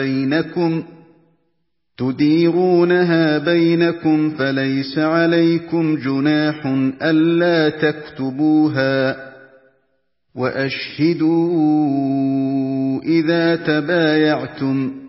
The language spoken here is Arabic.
بينكم تديرونها بينكم فليس عليكم جناح ألا تكتبوها وأشهدوا إذا تبايعتم